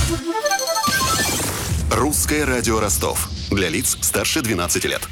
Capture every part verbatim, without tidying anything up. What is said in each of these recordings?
Русское радио Ростов. Для лиц старше двенадцати лет.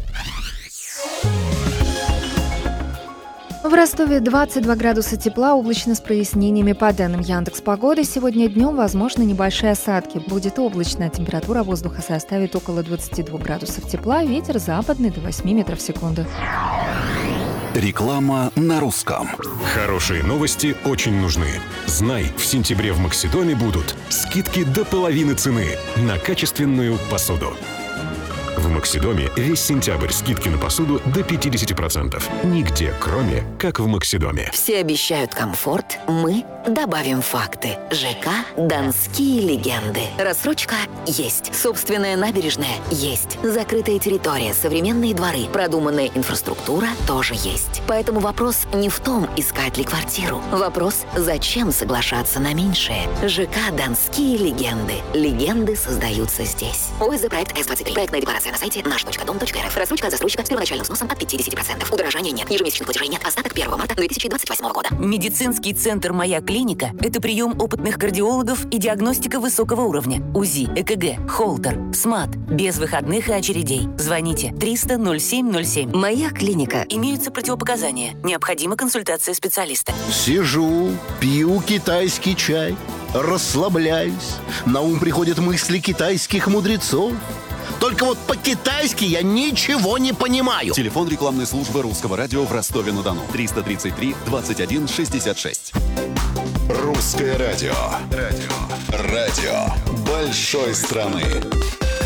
В Ростове двадцать два градуса тепла, облачно с прояснениями. По данным Яндекс.Погоды, сегодня днем возможны небольшие осадки. Будет облачно, температура воздуха составит около двадцати двух градусов тепла, ветер западный до восьми метров в секунду. Реклама на русском. Хорошие новости очень нужны. Знай, в сентябре в Максидоме будут скидки до половины цены на качественную посуду. В Максидоме весь сентябрь скидки на посуду до пятьдесят процентов. Нигде, кроме как в Максидоме. Все обещают комфорт, мы добавим факты. ЖК «Донские легенды». Рассрочка есть. Собственная набережная есть. Закрытая территория, современные дворы, продуманная инфраструктура тоже есть. Поэтому вопрос не в том, искать ли квартиру. Вопрос, зачем соглашаться на меньшее. ЖК «Донские легенды». Легенды создаются здесь. ОСЗ проект эс двадцать три. Проектная декларация на сайте наш точка дом точка эр эф. Рассрочка от застройщика с первоначальным взносом от пятьдесят процентов. Удорожания нет. Ежемесячных платежей нет. Остаток первого марта две тысячи двадцать восьмого года. Медицинский центр «Моя клиника» – это прием опытных кардиологов и диагностика высокого уровня. УЗИ, ЭКГ, холтер, СМАТ. Без выходных и очередей. Звоните триста ноль семь ноль семь. «Моя клиника». Имеются противопоказания. Необходима консультация специалиста. Сижу, пью китайский чай, расслабляюсь. На ум приходят мысли китайских мудрецов. Только вот по-китайски я ничего не понимаю. Телефон рекламной службы Русского радио в Ростове-на-Дону. триста тридцать три двадцать один шестьдесят шесть. Русское радио. Радио. Радио большой страны.